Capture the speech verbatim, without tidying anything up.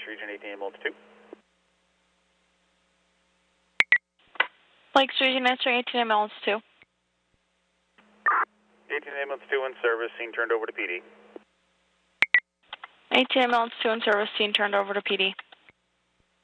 Region, eighteen ambulance two. Lakes Region answering eighteen ambulance two. eighteen ambulance two in service, scene turned over to P D. eighteen ambulance two in service, scene turned over to P D.